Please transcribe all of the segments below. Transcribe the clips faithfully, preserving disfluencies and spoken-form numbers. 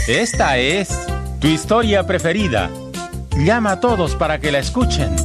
Esta es tu historia preferida. Llama a todos para que la escuchen.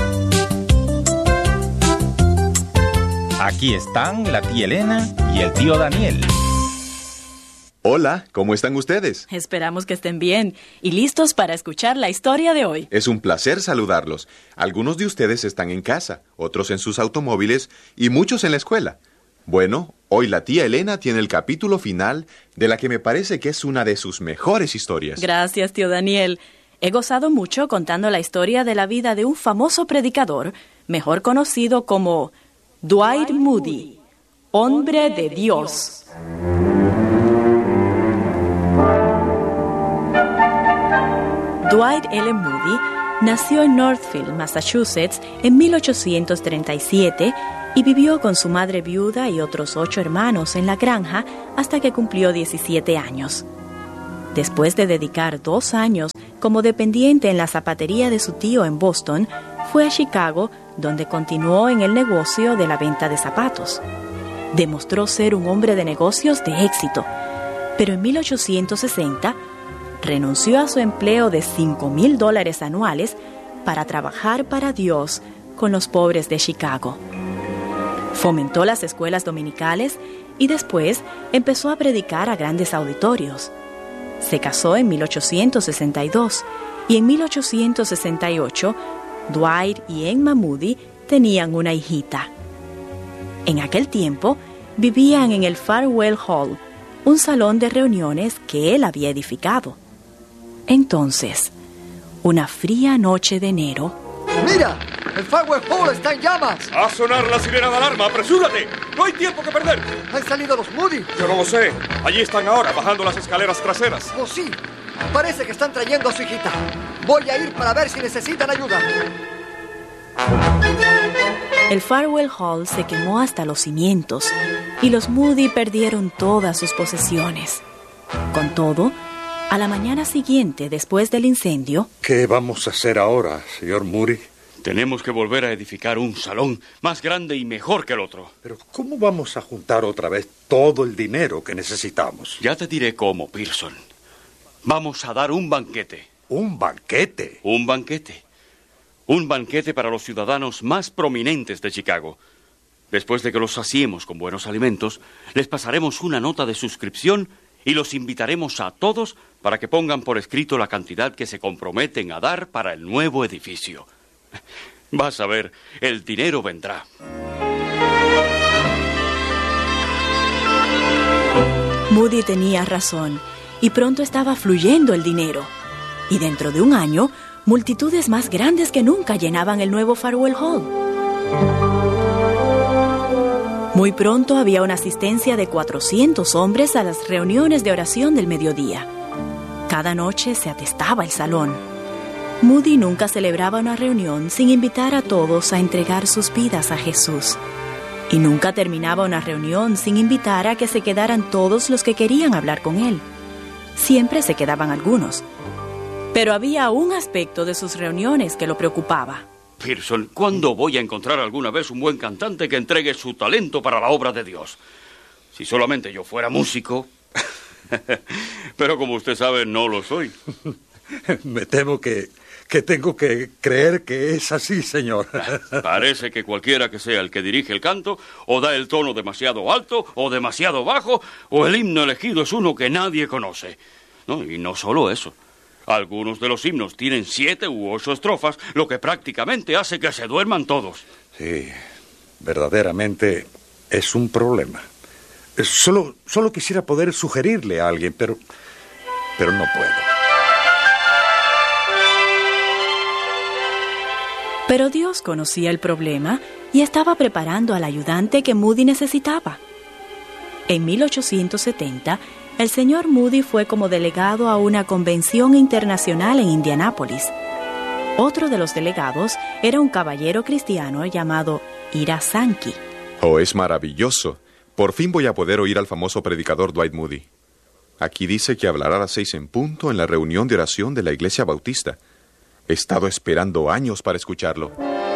Aquí están la tía Elena y el tío Daniel. Hola, ¿cómo están ustedes? Esperamos que estén bien y listos para escuchar la historia de hoy. Es un placer saludarlos. Algunos de ustedes están en casa, otros en sus automóviles y muchos en la escuela. Bueno, hoy la tía Elena tiene el capítulo final de la que me parece que es una de sus mejores historias. Gracias, tío Daniel. He gozado mucho contando la historia de la vida de un famoso predicador, mejor conocido como Dwight Moody, hombre de Dios. Dwight L. Moody nació en Northfield, Massachusetts, en mil ochocientos treinta y siete y vivió con su madre viuda y otros ocho hermanos en la granja hasta que cumplió diecisiete años. Después de dedicar dos años como dependiente en la zapatería de su tío en Boston, fue a Chicago, donde continuó en el negocio de la venta de zapatos. Demostró ser un hombre de negocios de éxito, pero en mil ochocientos sesenta renunció a su empleo de cinco mil dólares anuales para trabajar para Dios con los pobres de Chicago. Fomentó las escuelas dominicales y después empezó a predicar a grandes auditorios. Se casó en mil ochocientos sesenta y dos y en mil ochocientos sesenta y ocho Dwight y Emma Moody tenían una hijita. En aquel tiempo vivían en el Farwell Hall, un salón de reuniones que él había edificado. Entonces, una fría noche de enero... ¡Mira! ¡El Farwell Hall está en llamas! ¡A sonar la sirena de alarma! ¡Apresúrate! ¡No hay tiempo que perder! ¿Han salido los Moody? Yo no lo sé. Allí están ahora, bajando las escaleras traseras. ¡Oh, sí! Parece que están trayendo a su hijita. Voy a ir para ver si necesitan ayuda. El Farwell Hall se quemó hasta los cimientos y los Moody perdieron todas sus posesiones. Con todo, a la mañana siguiente, después del incendio... ¿Qué vamos a hacer ahora, señor Moody? Tenemos que volver a edificar un salón más grande y mejor que el otro. Pero ¿cómo vamos a juntar otra vez todo el dinero que necesitamos? Ya te diré cómo, Pearson. Vamos a dar un banquete. ¿Un banquete? Un banquete. Un banquete para los ciudadanos más prominentes de Chicago. Después de que los saciemos con buenos alimentos, les pasaremos una nota de suscripción y los invitaremos a todos para que pongan por escrito la cantidad que se comprometen a dar para el nuevo edificio. Vas a ver, el dinero vendrá. Moody tenía razón, y pronto estaba fluyendo el dinero. Y dentro de un año, multitudes más grandes que nunca llenaban el nuevo Farwell Hall. Muy pronto había una asistencia de cuatrocientos hombres a las reuniones de oración del mediodía. Cada noche se atestaba el salón. Moody nunca celebraba una reunión sin invitar a todos a entregar sus vidas a Jesús. Y nunca terminaba una reunión sin invitar a que se quedaran todos los que querían hablar con él. Siempre se quedaban algunos. Pero había un aspecto de sus reuniones que lo preocupaba. Pearson, ¿cuándo voy a encontrar alguna vez un buen cantante que entregue su talento para la obra de Dios? Si solamente yo fuera músico... Pero como usted sabe, no lo soy. Me temo que, que tengo que creer que es así, señor. Parece que cualquiera que sea el que dirige el canto, o da el tono demasiado alto, o demasiado bajo, o el himno elegido es uno que nadie conoce. No, y no solo eso. Algunos de los himnos tienen siete u ocho estrofas, lo que prácticamente hace que se duerman todos. Sí, verdaderamente es un problema. Solo, solo quisiera poder sugerirle a alguien, pero, pero no puedo. Pero Dios conocía el problema y estaba preparando al ayudante que Moody necesitaba. En mil ochocientos setenta, el señor Moody fue como delegado a una convención internacional en Indianápolis. Otro de los delegados era un caballero cristiano llamado Ira Sankey. Oh, es maravilloso. Por fin voy a poder oír al famoso predicador Dwight Moody. Aquí dice que hablará a las seis en punto en la reunión de oración de la Iglesia Bautista. He estado esperando años para escucharlo.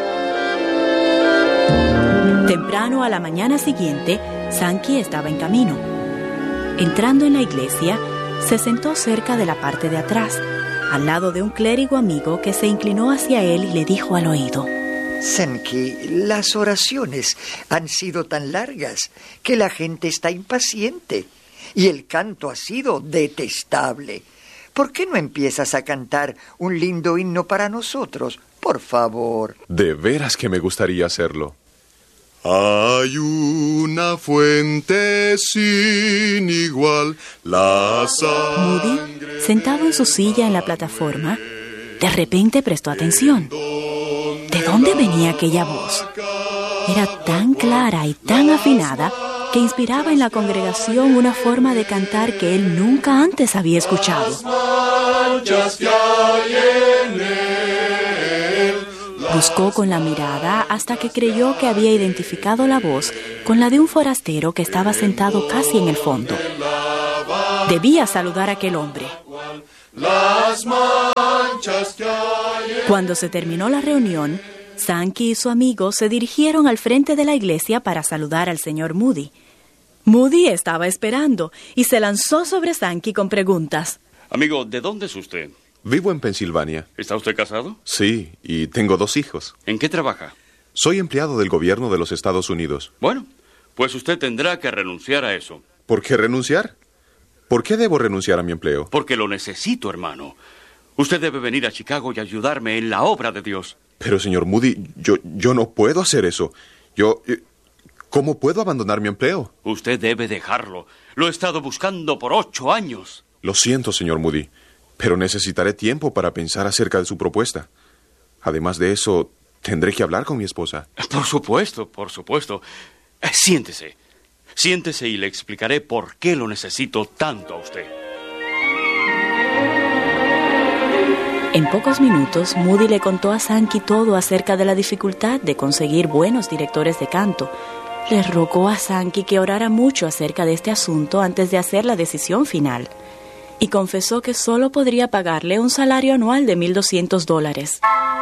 Temprano a la mañana siguiente, Sankey estaba en camino. Entrando en la iglesia, se sentó cerca de la parte de atrás, al lado de un clérigo amigo que se inclinó hacia él y le dijo al oído: Sankey, las oraciones han sido tan largas que la gente está impaciente y el canto ha sido detestable. ¿Por qué no empiezas a cantar un lindo himno para nosotros? Por favor. De veras que me gustaría hacerlo. Hay una fuente sin igual, la Moody, sentado en su silla en la plataforma, de repente prestó atención. ¿De dónde venía aquella voz? Era tan clara y tan afinada que inspiraba en la congregación una forma de cantar que él nunca antes había escuchado. Buscó con la mirada hasta que creyó que había identificado la voz con la de un forastero que estaba sentado casi en el fondo. Debía saludar a aquel hombre. Cuando se terminó la reunión, Sankey y su amigo se dirigieron al frente de la iglesia para saludar al señor Moody. Moody estaba esperando y se lanzó sobre Sankey con preguntas. Amigo, ¿de dónde es usted? Vivo en Pensilvania. ¿Está usted casado? Sí, y tengo dos hijos. ¿En qué trabaja? Soy empleado del gobierno de los Estados Unidos. Bueno, pues usted tendrá que renunciar a eso. ¿Por qué renunciar? ¿Por qué debo renunciar a mi empleo? Porque lo necesito, hermano. Usted debe venir a Chicago y ayudarme en la obra de Dios. Pero, señor Moody, yo, yo no puedo hacer eso. Yo... ¿Cómo puedo abandonar mi empleo? Usted debe dejarlo. Lo he estado buscando por ocho años. Lo siento, señor Moody, pero necesitaré tiempo para pensar acerca de su propuesta. Además de eso, tendré que hablar con mi esposa. Por supuesto, por supuesto. Eh, siéntese. Siéntese y le explicaré por qué lo necesito tanto a usted. En pocos minutos, Moody le contó a Sankey todo acerca de la dificultad de conseguir buenos directores de canto. Le rogó a Sankey que orara mucho acerca de este asunto antes de hacer la decisión final. Y confesó que solo podría pagarle un salario anual de mil doscientos dólares.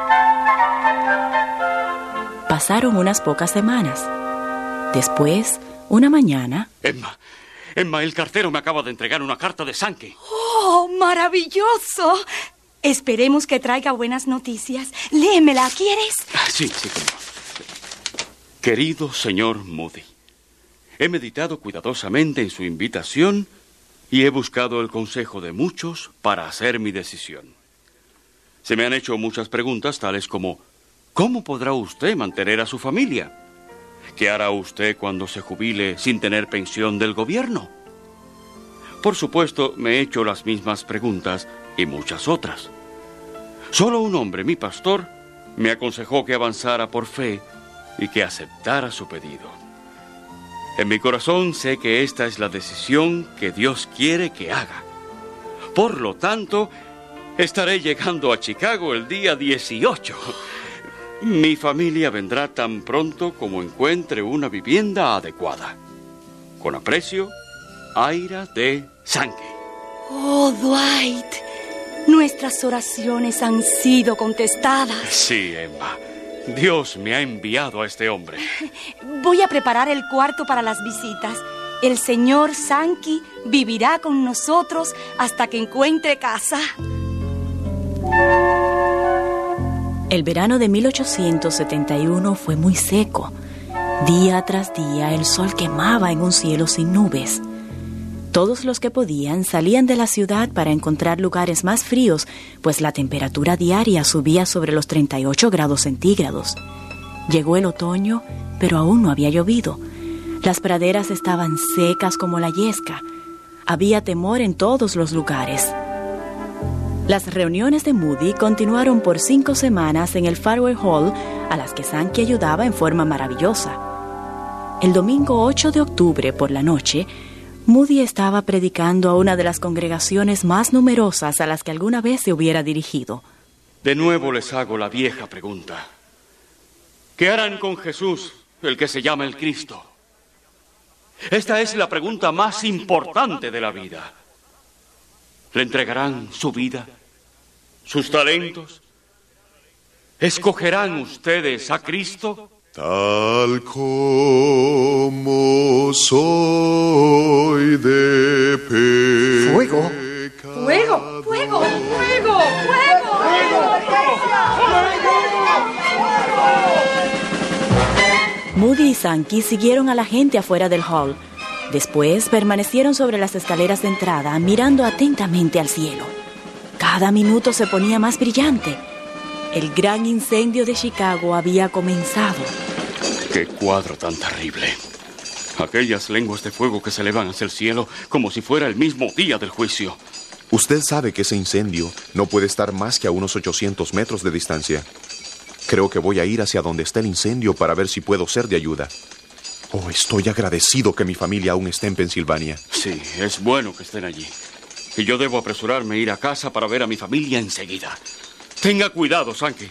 Pasaron unas pocas semanas. Después, una mañana... Emma, Emma, el cartero me acaba de entregar una carta de Sankey. ¡Oh, maravilloso! Esperemos que traiga buenas noticias. Léemela, ¿quieres? Sí, sí, cómo no. Querido señor Moody, he meditado cuidadosamente en su invitación y he buscado el consejo de muchos para hacer mi decisión. Se me han hecho muchas preguntas tales como: ¿cómo podrá usted mantener a su familia? ¿Qué hará usted cuando se jubile sin tener pensión del gobierno? Por supuesto, me he hecho las mismas preguntas y muchas otras. Solo un hombre, mi pastor, me aconsejó que avanzara por fe y que aceptara su pedido. En mi corazón sé que esta es la decisión que Dios quiere que haga. Por lo tanto, estaré llegando a Chicago el día dieciocho. Mi familia vendrá tan pronto como encuentre una vivienda adecuada. Con aprecio, Ira D. Sankey. Oh, Dwight, nuestras oraciones han sido contestadas. Sí, Emma. Dios me ha enviado a este hombre. Voy a preparar el cuarto para las visitas. El señor Sankey vivirá con nosotros hasta que encuentre casa. El verano de mil ochocientos setenta y uno fue muy seco. Día tras día el sol quemaba en un cielo sin nubes. Todos los que podían salían de la ciudad para encontrar lugares más fríos, pues la temperatura diaria subía sobre los treinta y ocho grados centígrados. Llegó el otoño, pero aún no había llovido. Las praderas estaban secas como la yesca. Había temor en todos los lugares. Las reuniones de Moody continuaron por cinco semanas en el Farewell Hall, a las que Sankey ayudaba en forma maravillosa. El domingo ocho de octubre, por la noche, Moody estaba predicando a una de las congregaciones más numerosas a las que alguna vez se hubiera dirigido. De nuevo les hago la vieja pregunta. ¿Qué harán con Jesús, el que se llama el Cristo? Esta es la pregunta más importante de la vida. ¿Le entregarán su vida, sus talentos? ¿Escogerán ustedes a Cristo? Tal como soy de pecador. ¿Fuego? ¡Fuego! ¡Fuego! ¡Fuego! ¡Fuego! Moody y Sankey siguieron a la gente afuera del hall. Después permanecieron sobre las escaleras de entrada, mirando atentamente al cielo. Cada minuto se ponía más brillante. El gran incendio de Chicago había comenzado. ¡Qué cuadro tan terrible! Aquellas lenguas de fuego que se elevan hacia el cielo como si fuera el mismo día del juicio. Usted sabe que ese incendio no puede estar más que a unos ochocientos metros de distancia. Creo que voy a ir hacia donde está el incendio para ver si puedo ser de ayuda. Oh, estoy agradecido que mi familia aún esté en Pensilvania. Sí, es bueno que estén allí. Y yo debo apresurarme a ir a casa para ver a mi familia enseguida. Tenga cuidado, Sankey.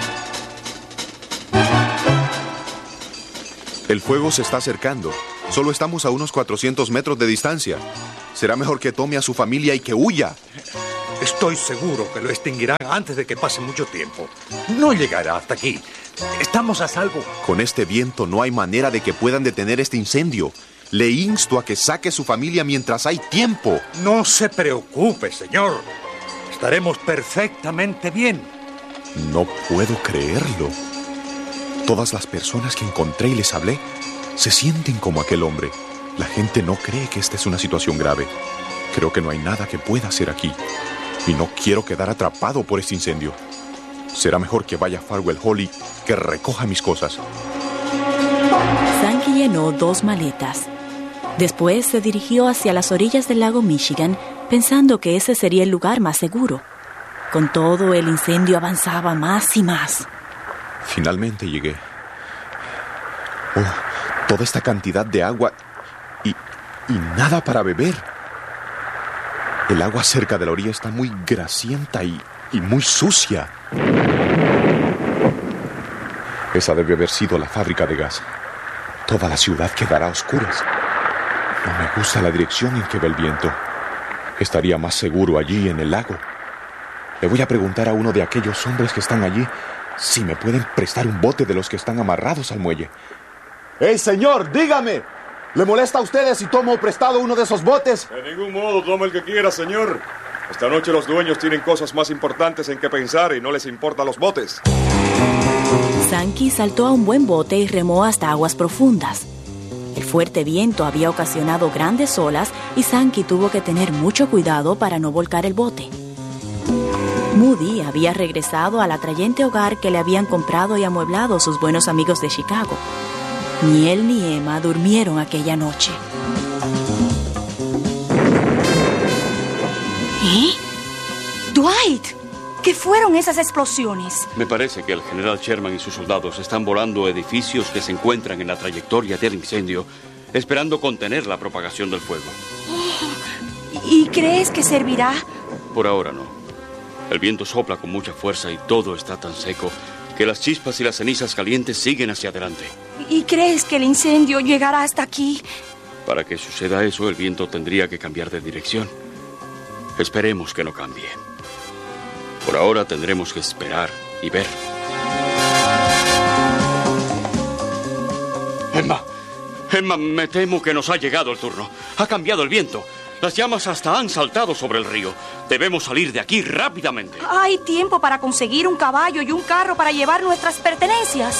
El fuego se está acercando. Solo estamos a unos cuatrocientos metros de distancia. Será mejor que tome a su familia y que huya. Estoy seguro que lo extinguirán antes de que pase mucho tiempo. No llegará hasta aquí. Estamos a salvo. Con este viento no hay manera de que puedan detener este incendio. Le insto a que saque su familia mientras hay tiempo. No se preocupe, señor. Estaremos perfectamente bien. No puedo creerlo. Todas las personas que encontré y les hablé se sienten como aquel hombre. La gente no cree que esta es una situación grave. Creo que no hay nada que pueda hacer aquí. Y no quiero quedar atrapado por este incendio. Será mejor que vaya a Farwell Hall y que recoja mis cosas. Sankey llenó dos maletas. Después se dirigió hacia las orillas del lago Michigan, pensando que ese sería el lugar más seguro. Con todo, el incendio avanzaba más y más. Finalmente llegué. Oh, toda esta cantidad de agua y, y nada para beber. El agua cerca de la orilla está muy grasienta y, y muy sucia. Esa debe haber sido la fábrica de gas. Toda la ciudad quedará a oscuras. No me gusta la dirección en que va el viento. Estaría más seguro allí en el lago. Le voy a preguntar a uno de aquellos hombres que están allí si me pueden prestar un bote de los que están amarrados al muelle. ¡Hey, señor, dígame! ¿Le molesta a ustedes si tomo prestado uno de esos botes? De ningún modo, tome el que quiera, señor. Esta noche los dueños tienen cosas más importantes en que pensar y no les importan los botes. Sankey saltó a un buen bote y remó hasta aguas profundas. El fuerte viento había ocasionado grandes olas y Sankey tuvo que tener mucho cuidado para no volcar el bote. Moody había regresado al atrayente hogar que le habían comprado y amueblado sus buenos amigos de Chicago. Ni él ni Emma durmieron aquella noche. ¿Eh? ¡Dwight! ¿Qué fueron esas explosiones? Me parece que el general Sherman y sus soldados están volando edificios que se encuentran en la trayectoria del incendio, esperando contener la propagación del fuego. Oh, ¿y crees que servirá? Por ahora no. El viento sopla con mucha fuerza y todo está tan seco que las chispas y las cenizas calientes siguen hacia adelante. ¿Y crees que el incendio llegará hasta aquí? Para que suceda eso, el viento tendría que cambiar de dirección. Esperemos que no cambie. Por ahora tendremos que esperar y ver. Emma, Emma, me temo que nos ha llegado el turno. Ha cambiado el viento. Las llamas hasta han saltado sobre el río. Debemos salir de aquí rápidamente. Hay tiempo para conseguir un caballo y un carro para llevar nuestras pertenencias.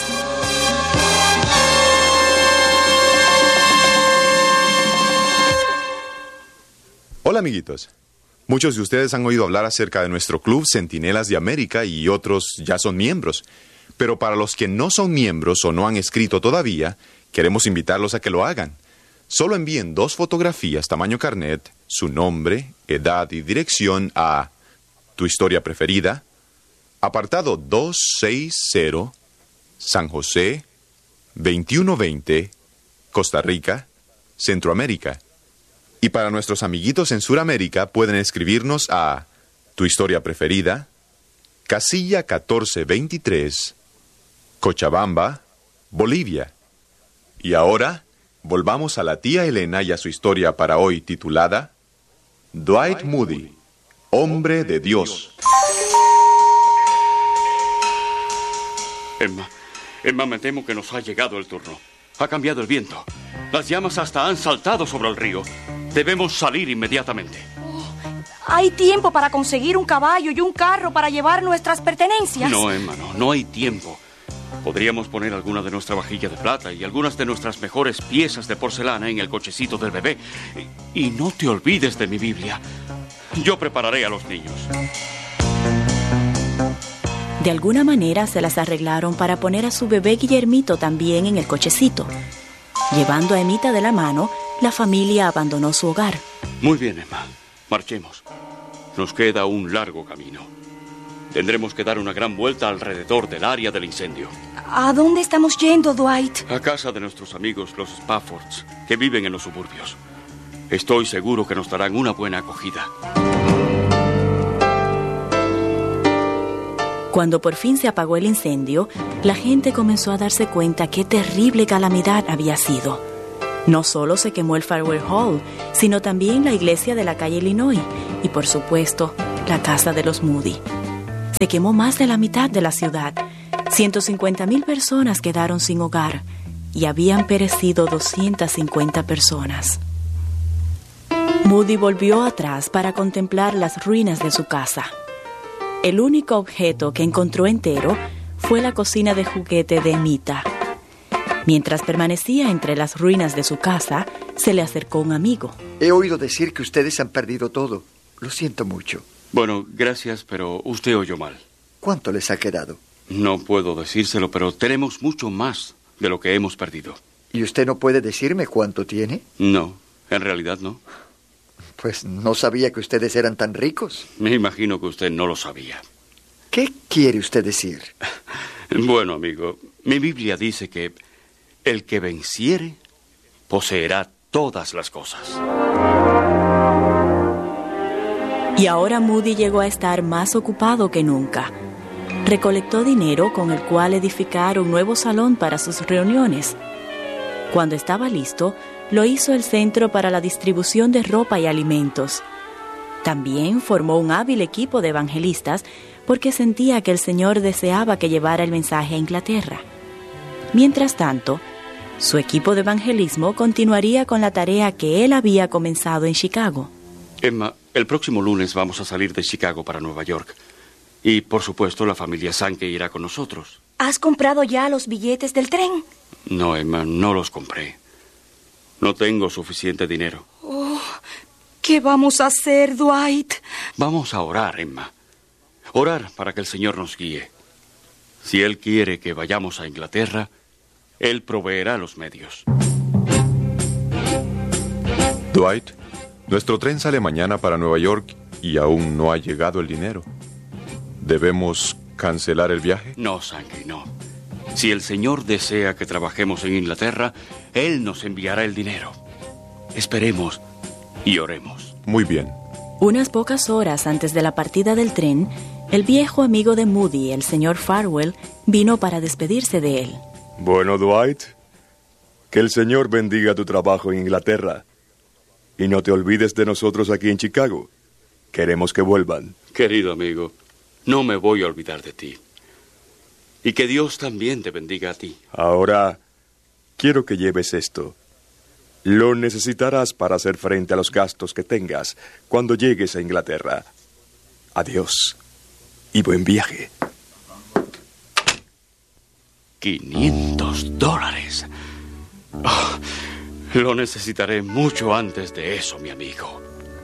Hola, amiguitos. Muchos de ustedes han oído hablar acerca de nuestro club Centinelas de América y otros ya son miembros. Pero para los que no son miembros o no han escrito todavía, queremos invitarlos a que lo hagan. Solo envíen dos fotografías tamaño carnet, su nombre, edad y dirección a Tu Historia Preferida, apartado doscientos sesenta, San José, veintiuno veinte, Costa Rica, Centroamérica. Y para nuestros amiguitos en Sudamérica pueden escribirnos a Tu Historia Preferida, Casilla catorce veintitrés, Cochabamba, Bolivia. Y ahora, volvamos a la tía Elena y a su historia para hoy titulada Dwight Moody, Hombre de Dios. Emma, Emma, me temo que nos ha llegado el turno. Ha cambiado el viento. Las llamas hasta han saltado sobre el río. Debemos salir inmediatamente. Oh, ¿Hay tiempo para conseguir un caballo y un carro para llevar nuestras pertenencias? No, Emma, no, no hay tiempo. Podríamos poner alguna de nuestra vajilla de plata y algunas de nuestras mejores piezas de porcelana en el cochecito del bebé. Y, y no te olvides de mi Biblia. Yo prepararé a los niños. De alguna manera se las arreglaron para poner a su bebé Guillermito también en el cochecito. Llevando a Emita de la mano, la familia abandonó su hogar. Muy bien, Emma. Marchemos. Nos queda un largo camino. Tendremos que dar una gran vuelta alrededor del área del incendio. ¿A dónde estamos yendo, Dwight? A casa de nuestros amigos, los Spaffords, que viven en los suburbios. Estoy seguro que nos darán una buena acogida. Cuando por fin se apagó el incendio, la gente comenzó a darse cuenta qué terrible calamidad había sido. No solo se quemó el Farewell Hall, sino también la iglesia de la calle Illinois y, por supuesto, la casa de los Moody. Se quemó más de la mitad de la ciudad. ciento cincuenta mil personas quedaron sin hogar y habían perecido doscientas cincuenta personas. Moody volvió atrás para contemplar las ruinas de su casa. El único objeto que encontró entero fue la cocina de juguete de Emita. Mientras permanecía entre las ruinas de su casa, se le acercó un amigo. He oído decir que ustedes han perdido todo. Lo siento mucho. Bueno, gracias, pero usted oyó mal. ¿Cuánto les ha quedado? No puedo decírselo, pero tenemos mucho más de lo que hemos perdido. ¿Y usted no puede decirme cuánto tiene? No, en realidad no. Pues no sabía que ustedes eran tan ricos. Me imagino que usted no lo sabía. ¿Qué quiere usted decir? Bueno, amigo, mi Biblia dice que el que venciere poseerá todas las cosas. Y ahora Moody llegó a estar más ocupado que nunca. Recolectó dinero con el cual edificar un nuevo salón para sus reuniones. Cuando estaba listo, lo hizo el centro para la distribución de ropa y alimentos. También formó un hábil equipo de evangelistas porque sentía que el Señor deseaba que llevara el mensaje a Inglaterra. Mientras tanto, su equipo de evangelismo continuaría con la tarea que él había comenzado en Chicago. Emma, el próximo lunes vamos a salir de Chicago para Nueva York. Y, por supuesto, la familia Sankey irá con nosotros. ¿Has comprado ya los billetes del tren? No, Emma, no los compré. No tengo suficiente dinero. Oh, ¿qué vamos a hacer, Dwight? Vamos a orar, Emma. Orar para que el Señor nos guíe. Si Él quiere que vayamos a Inglaterra, Él proveerá los medios. Dwight, nuestro tren sale mañana para Nueva York y aún no ha llegado el dinero. ¿Debemos cancelar el viaje? No, Sankey, no. Si el Señor desea que trabajemos en Inglaterra, Él nos enviará el dinero. Esperemos y oremos. Muy bien. Unas pocas horas antes de la partida del tren, el viejo amigo de Moody, el señor Farwell, vino para despedirse de él. Bueno, Dwight, que el Señor bendiga tu trabajo en Inglaterra. Y no te olvides de nosotros aquí en Chicago. Queremos que vuelvan. Querido amigo, no me voy a olvidar de ti. Y que Dios también te bendiga a ti. Ahora, quiero que lleves esto. Lo necesitarás para hacer frente a los gastos que tengas cuando llegues a Inglaterra. Adiós y buen viaje. quinientos dólares. Oh, lo necesitaré mucho antes de eso, mi amigo.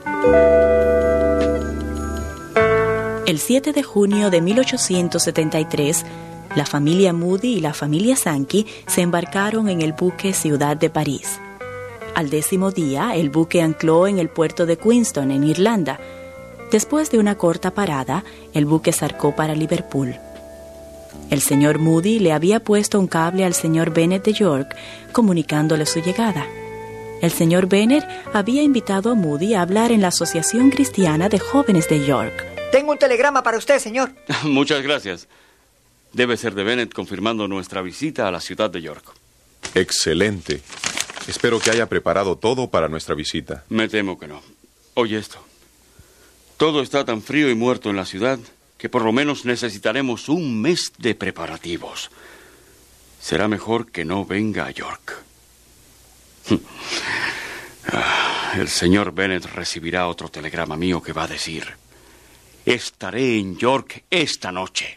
El siete de junio de mil ochocientos setenta y tres, la familia Moody y la familia Sankey se embarcaron en el buque Ciudad de París. Al décimo día, el buque ancló en el puerto de Queenstown, en Irlanda. Después de una corta parada, el buque zarcó para Liverpool. El señor Moody le había puesto un cable al señor Bennet de York, comunicándole su llegada. El señor Bennet había invitado a Moody a hablar en la Asociación Cristiana de Jóvenes de York. Tengo un telegrama para usted, señor. Muchas gracias. Debe ser de Bennet confirmando nuestra visita a la ciudad de York. Excelente. Espero que haya preparado todo para nuestra visita. Me temo que no. Oye esto. Todo está tan frío y muerto en la ciudad que por lo menos necesitaremos un mes de preparativos. Será mejor que no venga a York. El señor Bennet recibirá otro telegrama mío que va a decir: estaré en York esta noche.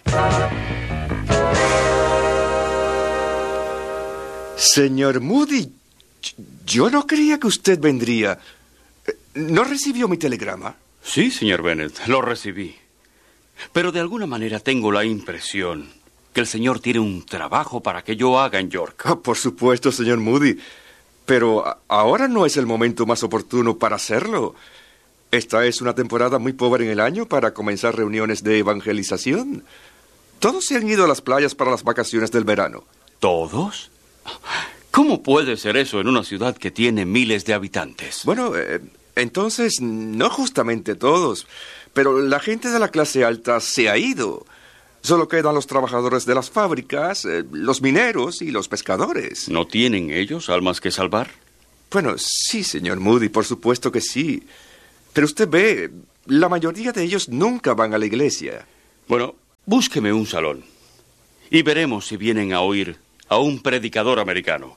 Señor Moody, yo no creía que usted vendría. ¿No recibió mi telegrama? Sí, señor Bennet, lo recibí. Pero de alguna manera tengo la impresión que el señor tiene un trabajo para que yo haga en York. Oh, por supuesto, señor Moody. Pero a- ahora no es el momento más oportuno para hacerlo. Esta es una temporada muy pobre en el año para comenzar reuniones de evangelización. Todos se han ido a las playas para las vacaciones del verano. ¿Todos? ¿Cómo puede ser eso en una ciudad que tiene miles de habitantes? Bueno, eh, entonces, no justamente todos, pero la gente de la clase alta se ha ido. Solo quedan los trabajadores de las fábricas, eh, los mineros y los pescadores. ¿No tienen ellos almas que salvar? Bueno, sí, señor Moody, por supuesto que sí. Pero usted ve, la mayoría de ellos nunca van a la iglesia. Bueno, búsqueme un salón y veremos si vienen a oír a un predicador americano.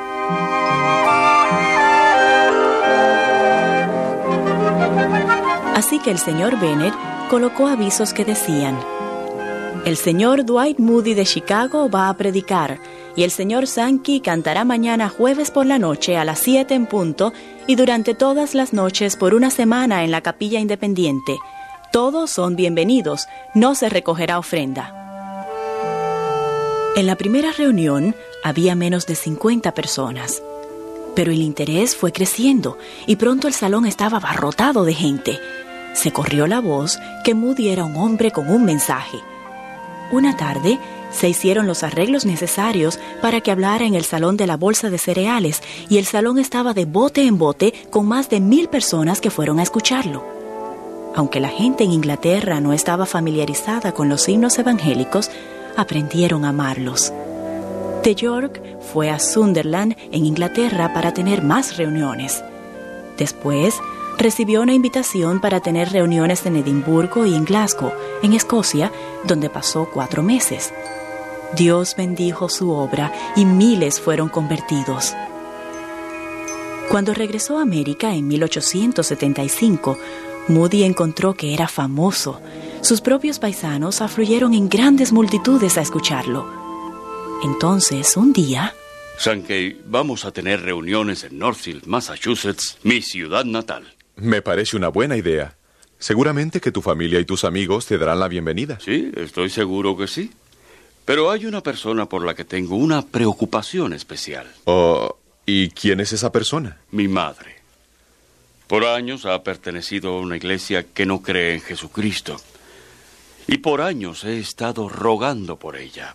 Así que el señor Bennet colocó avisos que decían: el señor Dwight Moody de Chicago va a predicar, y el señor Sankey cantará mañana jueves por la noche a las siete en punto y durante todas las noches por una semana en la Capilla Independiente. Todos son bienvenidos, no se recogerá ofrenda. En la primera reunión había menos de cincuenta personas, pero el interés fue creciendo y pronto el salón estaba abarrotado de gente. Se corrió la voz que Moody era un hombre con un mensaje. Una tarde se hicieron los arreglos necesarios para que hablara en el salón de la bolsa de cereales y el salón estaba de bote en bote con más de mil personas que fueron a escucharlo. Aunque la gente en Inglaterra no estaba familiarizada con los himnos evangélicos, aprendieron a amarlos. De York fue a Sunderland, en Inglaterra, para tener más reuniones. Después, recibió una invitación para tener reuniones en Edimburgo y en Glasgow, en Escocia, donde pasó cuatro meses. Dios bendijo su obra y miles fueron convertidos. Cuando regresó a América en mil ochocientos setenta y cinco, Moody encontró que era famoso. Sus propios paisanos afluyeron en grandes multitudes a escucharlo. Entonces, un día... Sankey, vamos a tener reuniones en Northfield, Massachusetts, mi ciudad natal. Me parece una buena idea. Seguramente que tu familia y tus amigos te darán la bienvenida. Sí, estoy seguro que sí. Pero hay una persona por la que tengo una preocupación especial. Oh, ¿y quién es esa persona? Mi madre. Por años ha pertenecido a una iglesia que no cree en Jesucristo. Y por años he estado rogando por ella.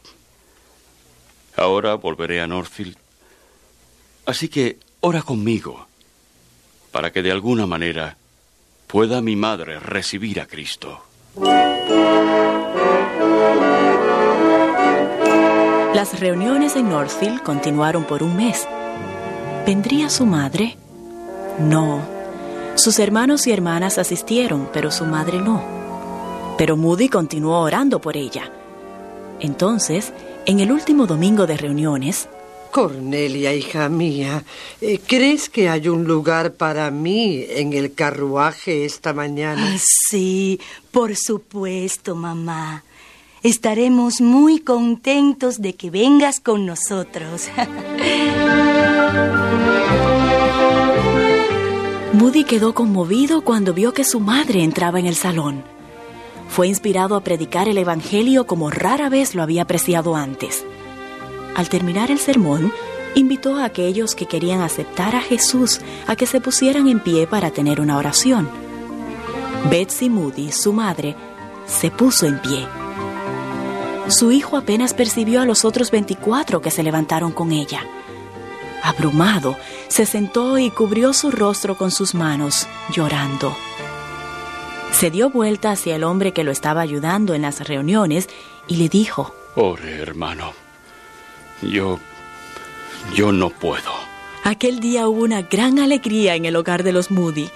Ahora volveré a Northfield. Así que ora conmigo, para que de alguna manera pueda mi madre recibir a Cristo. Las reuniones en Northfield continuaron por un mes. ¿Vendría su madre? No. Sus hermanos y hermanas asistieron, pero su madre no. Pero Moody continuó orando por ella. Entonces, en el último domingo de reuniones... Cornelia, hija mía, ¿crees que hay un lugar para mí en el carruaje esta mañana? Ah, sí, por supuesto, mamá. Estaremos muy contentos de que vengas con nosotros. Moody quedó conmovido cuando vio que su madre entraba en el salón. Fue inspirado a predicar el Evangelio como rara vez lo había apreciado antes. Al terminar el sermón, invitó a aquellos que querían aceptar a Jesús a que se pusieran en pie para tener una oración. Betsy Moody, su madre, se puso en pie. Su hijo apenas percibió a los otros veinticuatro que se levantaron con ella. Abrumado, se sentó y cubrió su rostro con sus manos, llorando. Se dio vuelta hacia el hombre que lo estaba ayudando en las reuniones y le dijo: Ore, hermano. Yo... yo no puedo. Aquel día hubo una gran alegría en el hogar de los Moody.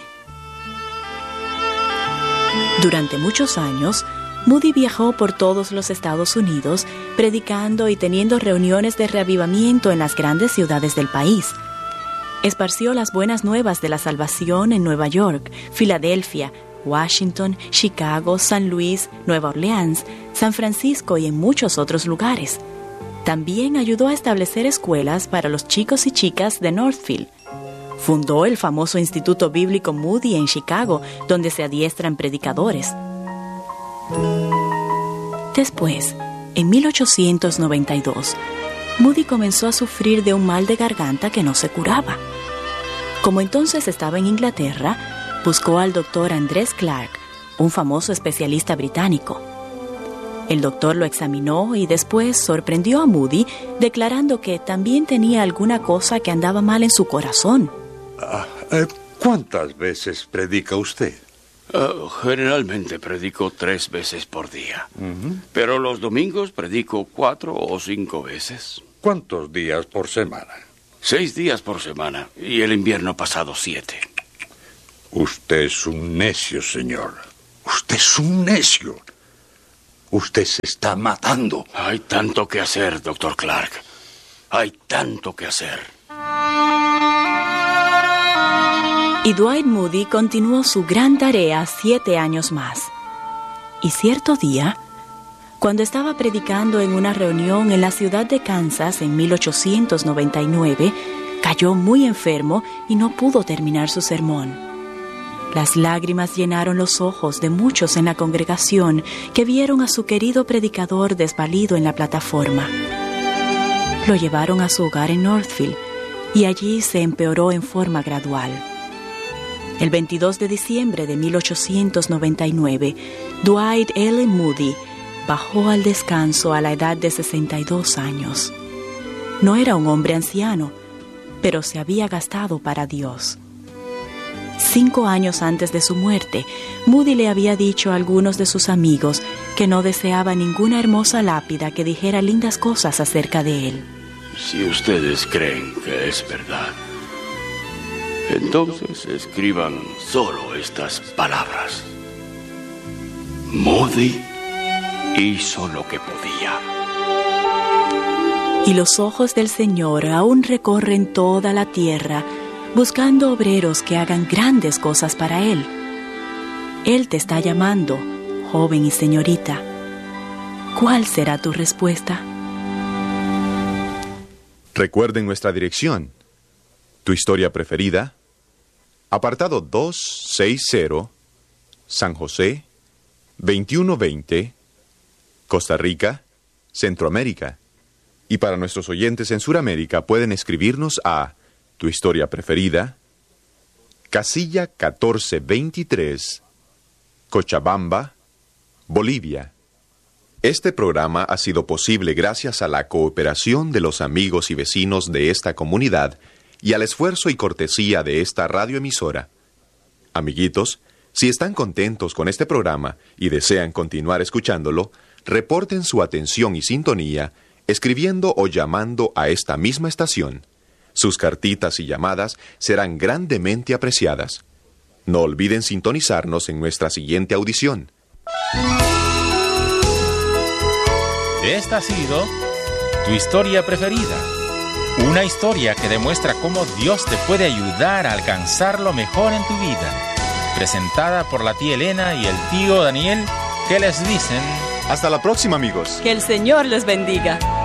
Durante muchos años, Moody viajó por todos los Estados Unidos, predicando y teniendo reuniones de reavivamiento en las grandes ciudades del país. esparció las buenas nuevas de la salvación en Nueva York, Filadelfia, Washington, Chicago, San Luis, Nueva Orleans, San Francisco y en muchos otros lugares. También ayudó a establecer escuelas para los chicos y chicas de Northfield. Fundó el famoso Instituto Bíblico Moody en Chicago, donde se adiestran predicadores. Después, en mil ochocientos noventa y dos, Moody comenzó a sufrir de un mal de garganta que no se curaba. Como entonces estaba en Inglaterra, buscó al doctor Andrés Clark, un famoso especialista británico. El doctor lo examinó y después sorprendió a Moody declarando que también tenía alguna cosa que andaba mal en su corazón. Ah, eh, ¿Cuántas veces predica usted? Uh, generalmente predico tres veces por día. Uh-huh. Pero los domingos predico cuatro o cinco veces. ¿Cuántos días por semana? Seis días por semana. Y el invierno pasado siete. Usted es un necio, señor. Usted es un necio. Usted se está matando. Hay tanto que hacer, doctor Clark. Hay tanto que hacer. Y Dwight Moody continuó su gran tarea siete años más. Y cierto día, cuando estaba predicando en una reunión en la ciudad de Kansas en mil ochocientos noventa y nueve, cayó muy enfermo y no pudo terminar su sermón. Las lágrimas llenaron los ojos de muchos en la congregación que vieron a su querido predicador desvalido en la plataforma. Lo llevaron a su hogar en Northfield y allí se empeoró en forma gradual. El veintidós de diciembre de mil ochocientos noventa y nueve, Dwight L. Moody bajó al descanso a la edad de sesenta y dos años. No era un hombre anciano, pero se había gastado para Dios. Cinco años antes de su muerte, Moody le había dicho a algunos de sus amigos que no deseaba ninguna hermosa lápida que dijera lindas cosas acerca de él. Si ustedes creen que es verdad, entonces escriban solo estas palabras. Moody hizo lo que podía. Y los ojos del Señor aún recorren toda la tierra, buscando obreros que hagan grandes cosas para Él. Él te está llamando, joven y señorita. ¿Cuál será tu respuesta? Recuerden nuestra dirección. Tu historia preferida. Apartado doscientos sesenta, San José, veintiuno veinte, Costa Rica, Centroamérica. Y para nuestros oyentes en Sudamérica pueden escribirnos a Tu historia preferida, casilla catorce veintitrés, Cochabamba, Bolivia. Este programa ha sido posible gracias a la cooperación de los amigos y vecinos de esta comunidad y al esfuerzo y cortesía de esta radioemisora. Amiguitos, si están contentos con este programa y desean continuar escuchándolo, reporten su atención y sintonía escribiendo o llamando a esta misma estación. Sus cartitas y llamadas serán grandemente apreciadas. No olviden sintonizarnos en nuestra siguiente audición. Esta ha sido Tu historia preferida. Una historia que demuestra cómo Dios te puede ayudar a alcanzar lo mejor en tu vida. Presentada por la tía Elena y el tío Daniel, que les dicen... Hasta la próxima, amigos. Que el Señor les bendiga.